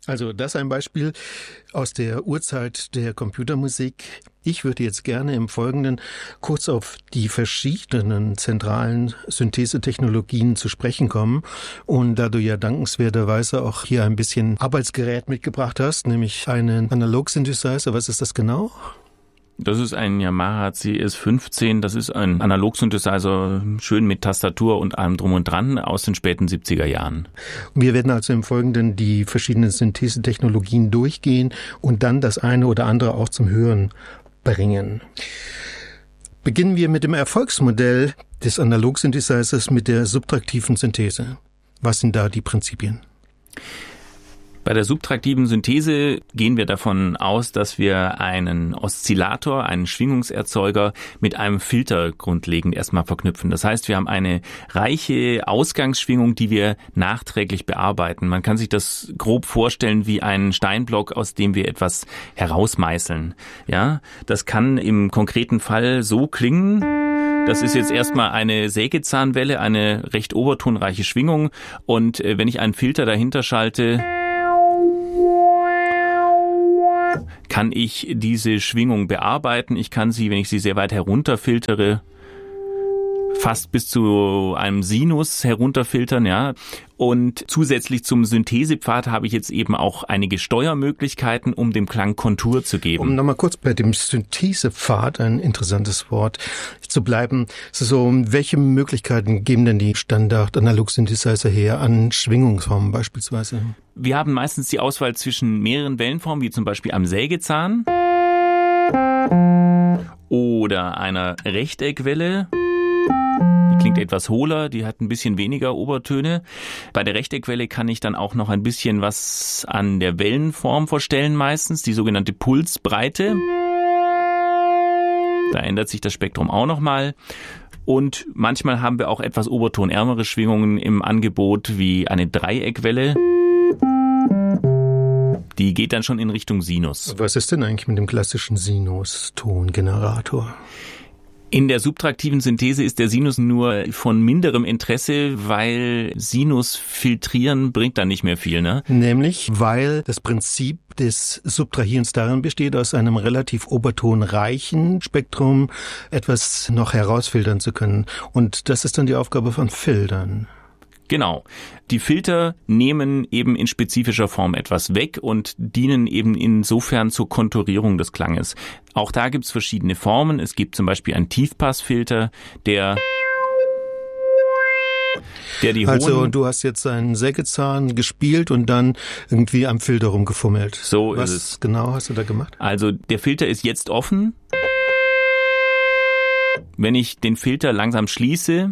Also das ist ein Beispiel aus der Urzeit der Computermusik. Ich würde jetzt gerne im Folgenden kurz auf die verschiedenen zentralen Synthesetechnologien zu sprechen kommen. Und da du ja dankenswerterweise auch hier ein bisschen Arbeitsgerät mitgebracht hast, nämlich einen Analog-Synthesizer, was ist das genau? Das ist ein Yamaha CS15, das ist ein Analog-Synthesizer, schön mit Tastatur und allem drum und dran aus den späten 70er Jahren. Wir werden also im Folgenden die verschiedenen Synthesetechnologien durchgehen und dann das eine oder andere auch zum Hören bringen. Beginnen wir mit dem Erfolgsmodell des Analog-Synthesizers mit der subtraktiven Synthese. Was sind da die Prinzipien? Bei der subtraktiven Synthese gehen wir davon aus, dass wir einen Oszillator, einen Schwingungserzeuger mit einem Filter grundlegend erstmal verknüpfen. Das heißt, wir haben eine reiche Ausgangsschwingung, die wir nachträglich bearbeiten. Man kann sich das grob vorstellen wie einen Steinblock, aus dem wir etwas herausmeißeln. Ja, das kann im konkreten Fall so klingen. Das ist jetzt erstmal eine Sägezahnwelle, eine recht obertonreiche Schwingung. Und wenn ich einen Filter dahinter schalte, kann ich diese Schwingung bearbeiten. Ich kann sie, wenn ich sie sehr weit herunterfiltere, fast bis zu einem Sinus herunterfiltern, ja. Und zusätzlich zum Synthesepfad habe ich jetzt eben auch einige Steuermöglichkeiten, um dem Klang Kontur zu geben. Um nochmal kurz bei dem Synthesepfad, ein interessantes Wort, zu bleiben. So, welche Möglichkeiten geben denn die Standard-Analog-Synthesizer her an Schwingungsformen beispielsweise? Wir haben meistens die Auswahl zwischen mehreren Wellenformen, wie zum Beispiel am Sägezahn oder einer Rechteckwelle. Die klingt etwas hohler, die hat ein bisschen weniger Obertöne. Bei der Rechteckwelle kann ich dann auch noch ein bisschen was an der Wellenform verstellen meistens, die sogenannte Pulsbreite. Da ändert sich das Spektrum auch nochmal. Und manchmal haben wir auch etwas obertonärmere Schwingungen im Angebot, wie eine Dreieckwelle. Die geht dann schon in Richtung Sinus. Was ist denn eigentlich mit dem klassischen Sinus-Tongenerator? In der subtraktiven Synthese ist der Sinus nur von minderem Interesse, weil Sinus filtrieren bringt dann nicht mehr viel, ne? Nämlich, weil das Prinzip des Subtrahierens darin besteht, aus einem relativ obertonreichen Spektrum etwas noch herausfiltern zu können. Und das ist dann die Aufgabe von Filtern. Genau. Die Filter nehmen eben in spezifischer Form etwas weg und dienen eben insofern zur Konturierung des Klanges. Auch da gibt's verschiedene Formen. Es gibt zum Beispiel einen Tiefpassfilter, der die hohen... Also du hast jetzt einen Sägezahn gespielt und dann irgendwie am Filter rumgefummelt. So Was ist es. Genau hast du da gemacht? Also der Filter ist jetzt offen. Wenn ich den Filter langsam schließe,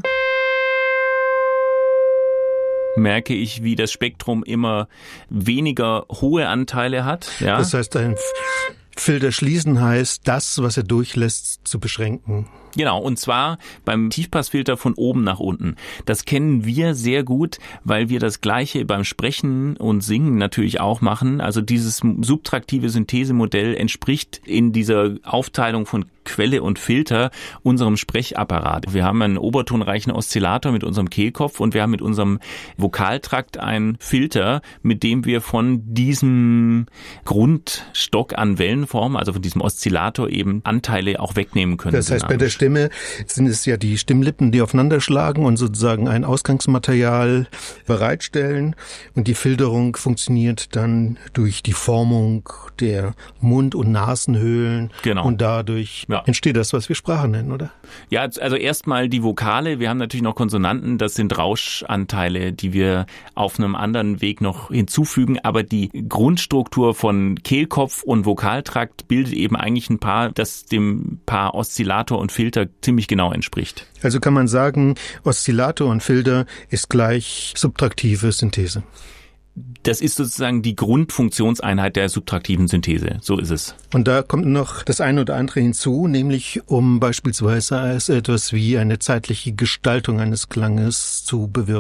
merke ich, wie das Spektrum immer weniger hohe Anteile hat. Ja? Das heißt, ein Filter schließen heißt, das, was er durchlässt, zu beschränken. Genau, und zwar beim Tiefpassfilter von oben nach unten. Das kennen wir sehr gut, weil wir das Gleiche beim Sprechen und Singen natürlich auch machen. Also dieses subtraktive Synthesemodell entspricht in dieser Aufteilung von Quelle und Filter unserem Sprechapparat. Wir haben einen obertonreichen Oszillator mit unserem Kehlkopf und wir haben mit unserem Vokaltrakt einen Filter, mit dem wir von diesem Grundstock an Wellenform, also von diesem Oszillator eben Anteile auch wegnehmen können. Das heißt, bei der Stimme sind es ja die Stimmlippen, die aufeinander schlagen und sozusagen ein Ausgangsmaterial bereitstellen. Und die Filterung funktioniert dann durch die Formung der Mund- und Nasenhöhlen. Genau. Und dadurch entsteht das, was wir Sprache nennen, oder? Ja, also erstmal die Vokale. Wir haben natürlich noch Konsonanten. Das sind Rauschanteile, die wir auf einem anderen Weg noch hinzufügen. Aber die Grundstruktur von Kehlkopf und Vokaltrakt bildet eben eigentlich ein Paar, das dem Paar Oszillator und Filter ziemlich genau entspricht. Also kann man sagen, Oszillator und Filter ist gleich subtraktive Synthese. Das ist sozusagen die Grundfunktionseinheit der subtraktiven Synthese. So ist es. Und da kommt noch das eine oder andere hinzu, nämlich um beispielsweise als etwas wie eine zeitliche Gestaltung eines Klanges zu bewirken.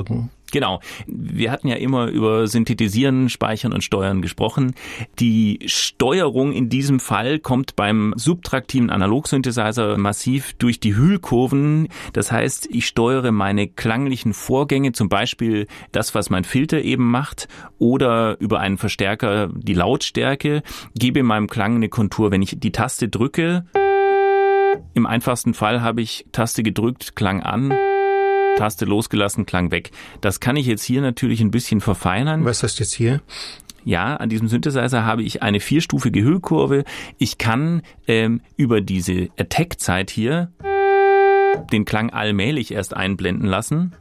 Genau. Wir hatten ja immer über Synthetisieren, Speichern und Steuern gesprochen. Die Steuerung in diesem Fall kommt beim subtraktiven Analogsynthesizer massiv durch die Hüllkurven. Das heißt, ich steuere meine klanglichen Vorgänge, zum Beispiel das, was mein Filter eben macht, oder über einen Verstärker die Lautstärke, gebe meinem Klang eine Kontur. Wenn ich die Taste drücke, im einfachsten Fall habe ich Taste gedrückt, Klang an, Taste losgelassen, Klang weg. Das kann ich jetzt hier natürlich ein bisschen verfeinern. Was heißt jetzt hier? Ja, an diesem Synthesizer habe ich eine 4-stufige Hüllkurve. Ich kann über diese Attack-Zeit hier den Klang allmählich erst einblenden lassen.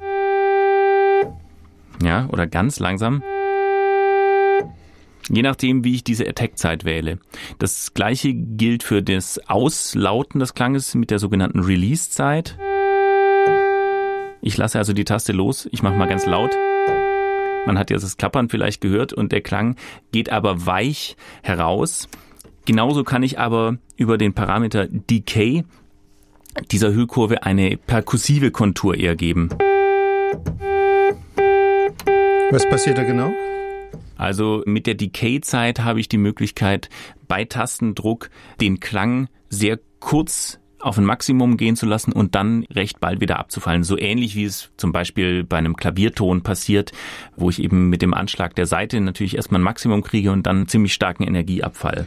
Ja, oder ganz langsam. Je nachdem, wie ich diese Attack-Zeit wähle. Das gleiche gilt für das Auslauten des Klanges mit der sogenannten Release-Zeit. Ich lasse also die Taste los, ich mache mal ganz laut. Man hat jetzt das Klappern vielleicht gehört und der Klang geht aber weich heraus. Genauso kann ich aber über den Parameter Decay dieser Hüllkurve eine perkussive Kontur eher geben. Was passiert da genau? Also mit der Decay-Zeit habe ich die Möglichkeit, bei Tastendruck den Klang sehr kurz auf ein Maximum gehen zu lassen und dann recht bald wieder abzufallen. So ähnlich wie es zum Beispiel bei einem Klavierton passiert, wo ich eben mit dem Anschlag der Saite natürlich erstmal ein Maximum kriege und dann ziemlich starken Energieabfall.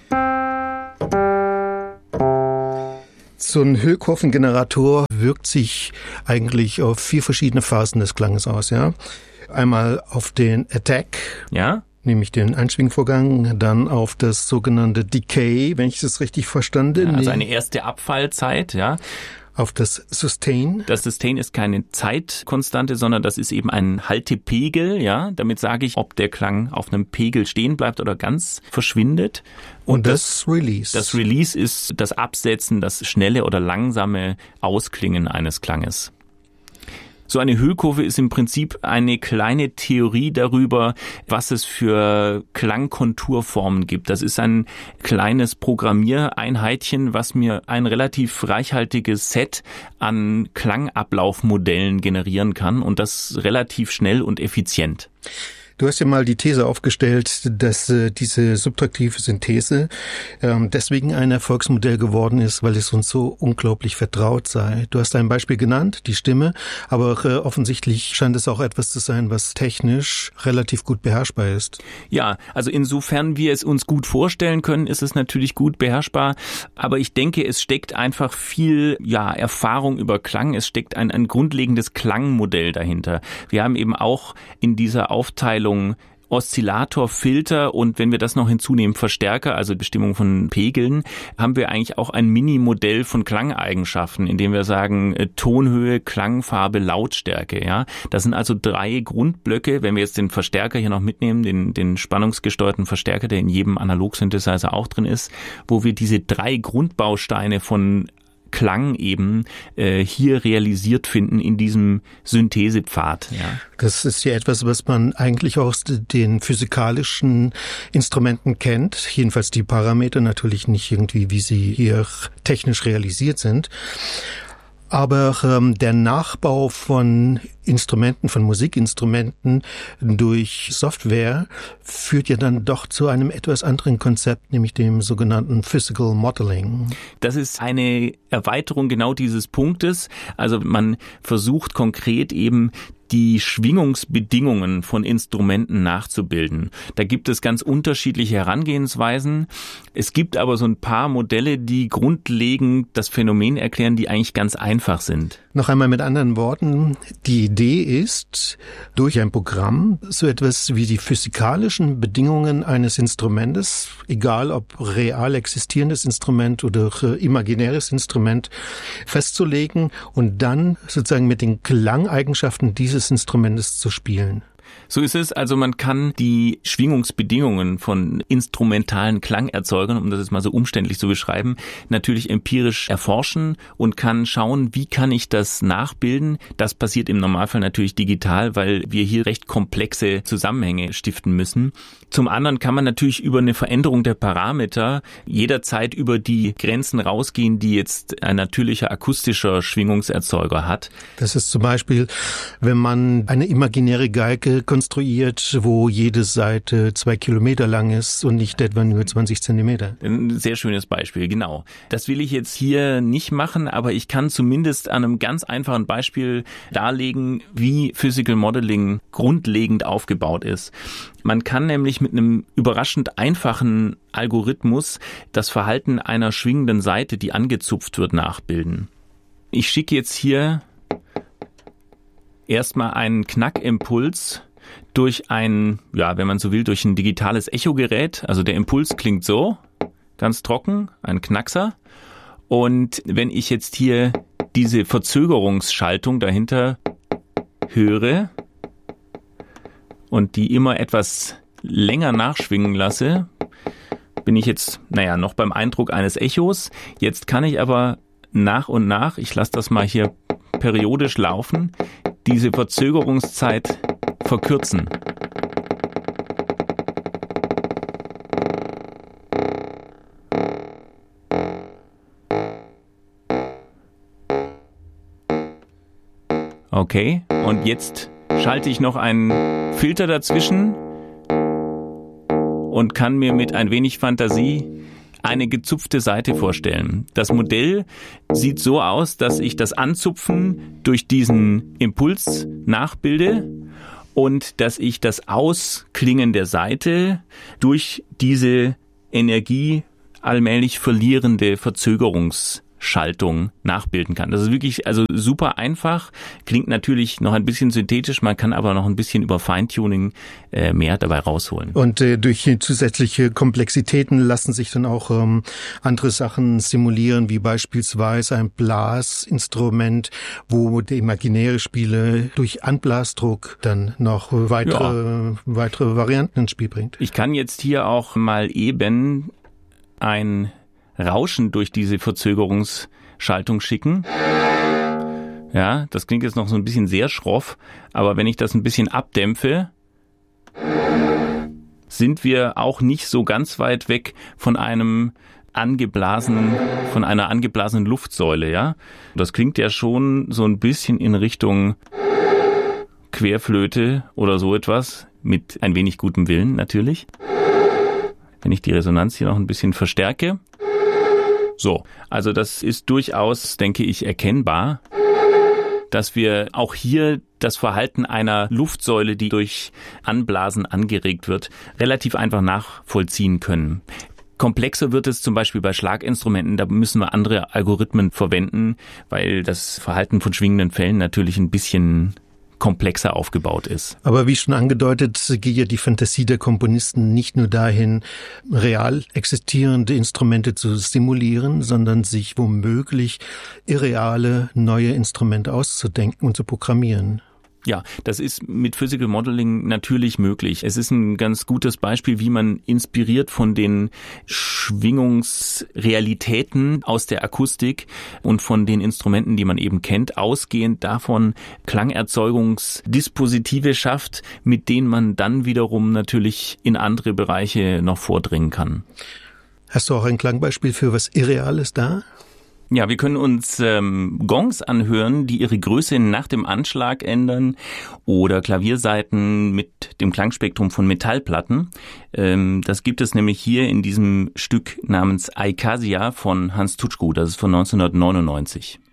So ein Hüllkurvengenerator wirkt sich eigentlich auf 4 verschiedene Phasen des Klanges aus, ja? Einmal auf den Attack. Ja? Nämlich den Einschwingvorgang, dann auf das sogenannte Decay, wenn ich das richtig verstanden habe. Also eine erste Abfallzeit, ja. Auf das Sustain. Das Sustain ist keine Zeitkonstante, sondern das ist eben ein Haltepegel, ja. Damit sage ich, ob der Klang auf einem Pegel stehen bleibt oder ganz verschwindet. Und das Release. Das Release ist das Absetzen, das schnelle oder langsame Ausklingen eines Klanges. So eine Hüllkurve ist im Prinzip eine kleine Theorie darüber, was es für Klangkonturformen gibt. Das ist ein kleines Programmiereinheitchen, was mir ein relativ reichhaltiges Set an Klangablaufmodellen generieren kann und das relativ schnell und effizient. Du hast ja mal die These aufgestellt, dass diese subtraktive Synthese deswegen ein Erfolgsmodell geworden ist, weil es uns so unglaublich vertraut sei. Du hast ein Beispiel genannt, die Stimme, aber offensichtlich scheint es auch etwas zu sein, was technisch relativ gut beherrschbar ist. Ja, also insofern wir es uns gut vorstellen können, ist es natürlich gut beherrschbar, aber ich denke, es steckt einfach viel Erfahrung über Klang, es steckt ein grundlegendes Klangmodell dahinter. Wir haben eben auch in dieser Aufteilung Oszillator, Filter und wenn wir das noch hinzunehmen, Verstärker, also Bestimmung von Pegeln, haben wir eigentlich auch ein Mini-Modell von Klangeigenschaften, indem wir sagen Tonhöhe, Klangfarbe, Lautstärke. Ja, das sind also 3 Grundblöcke. Wenn wir jetzt den Verstärker hier noch mitnehmen, den spannungsgesteuerten Verstärker, der in jedem Analog-Synthesizer auch drin ist, wo wir diese 3 Grundbausteine von Klang eben hier realisiert finden in diesem Synthesepfad. Ja. Das ist ja etwas, was man eigentlich aus den physikalischen Instrumenten kennt. Jedenfalls die Parameter, natürlich nicht irgendwie, wie sie hier technisch realisiert sind. Aber der Nachbau von Instrumenten, von Musikinstrumenten durch Software führt ja dann doch zu einem etwas anderen Konzept, nämlich dem sogenannten Physical Modeling. Das ist eine Erweiterung genau dieses Punktes. Also man versucht konkret eben die Schwingungsbedingungen von Instrumenten nachzubilden. Da gibt es ganz unterschiedliche Herangehensweisen. Es gibt aber so ein paar Modelle, die grundlegend das Phänomen erklären, die eigentlich ganz einfach sind. Noch einmal mit anderen Worten, die Idee ist, durch ein Programm so etwas wie die physikalischen Bedingungen eines Instrumentes, egal ob real existierendes Instrument oder imaginäres Instrument, festzulegen und dann sozusagen mit den Klangeigenschaften dieses Instrumentes zu spielen. So ist es. Also man kann die Schwingungsbedingungen von instrumentalen Klangerzeugern, um das jetzt mal so umständlich zu beschreiben, natürlich empirisch erforschen und kann schauen, wie kann ich das nachbilden. Das passiert im Normalfall natürlich digital, weil wir hier recht komplexe Zusammenhänge stiften müssen. Zum anderen kann man natürlich über eine Veränderung der Parameter jederzeit über die Grenzen rausgehen, die jetzt ein natürlicher akustischer Schwingungserzeuger hat. Das ist zum Beispiel, wenn man eine imaginäre Geige konstruiert, wo jede Saite 2 Kilometer lang ist und nicht etwa nur 20 Zentimeter. Ein sehr schönes Beispiel, genau. Das will ich jetzt hier nicht machen, aber ich kann zumindest an einem ganz einfachen Beispiel darlegen, wie Physical Modeling grundlegend aufgebaut ist. Man kann nämlich mit einem überraschend einfachen Algorithmus das Verhalten einer schwingenden Saite, die angezupft wird, nachbilden. Ich schicke jetzt hier erstmal einen Knackimpuls durch ein, wenn man so will, durch ein digitales Echogerät. Also der Impuls klingt so, ganz trocken, ein Knackser. Und wenn ich jetzt hier diese Verzögerungsschaltung dahinter höre und die immer etwas länger nachschwingen lasse, bin ich jetzt, noch beim Eindruck eines Echos. Jetzt kann ich aber nach und nach, ich lasse das mal hier periodisch laufen, diese Verzögerungszeit verkürzen. Okay, und jetzt schalte ich noch einen Filter dazwischen und kann mir mit ein wenig Fantasie eine gezupfte Saite vorstellen. Das Modell sieht so aus, dass ich das Anzupfen durch diesen Impuls nachbilde und dass ich das Ausklingen der Saite durch diese Energie allmählich verlierende Verzögerungsschaltung nachbilden kann. Das ist wirklich super einfach, klingt natürlich noch ein bisschen synthetisch, man kann aber noch ein bisschen über Feintuning mehr dabei rausholen. Und durch zusätzliche Komplexitäten lassen sich dann auch andere Sachen simulieren, wie beispielsweise ein Blasinstrument, wo der imaginäre Spieler durch Anblasdruck dann noch weitere Varianten ins Spiel bringt. Ich kann jetzt hier auch mal eben ein Rauschen durch diese Verzögerungsschaltung schicken. Ja, das klingt jetzt noch so ein bisschen sehr schroff, aber wenn ich das ein bisschen abdämpfe, sind wir auch nicht so ganz weit weg von einer angeblasenen Luftsäule, ja. Das klingt ja schon so ein bisschen in Richtung Querflöte oder so etwas, mit ein wenig gutem Willen natürlich. Wenn ich die Resonanz hier noch ein bisschen verstärke. So, also das ist durchaus, denke ich, erkennbar, dass wir auch hier das Verhalten einer Luftsäule, die durch Anblasen angeregt wird, relativ einfach nachvollziehen können. Komplexer wird es zum Beispiel bei Schlaginstrumenten, da müssen wir andere Algorithmen verwenden, weil das Verhalten von schwingenden Fällen natürlich ein bisschen komplexer aufgebaut ist. Aber wie schon angedeutet, geht ja die Fantasie der Komponisten nicht nur dahin, real existierende Instrumente zu simulieren, sondern sich womöglich irreale neue Instrumente auszudenken und zu programmieren. Ja, das ist mit Physical Modeling natürlich möglich. Es ist ein ganz gutes Beispiel, wie man inspiriert von den Schwingungsrealitäten aus der Akustik und von den Instrumenten, die man eben kennt, ausgehend davon Klangerzeugungsdispositive schafft, mit denen man dann wiederum natürlich in andere Bereiche noch vordringen kann. Hast du auch ein Klangbeispiel für was Irreales da? Ja, wir können uns Gongs anhören, die ihre Größe nach dem Anschlag ändern, oder Klaviersaiten mit dem Klangspektrum von Metallplatten. Das gibt es nämlich hier in diesem Stück namens Aikasia von Hans Tutschko, das ist von 1999.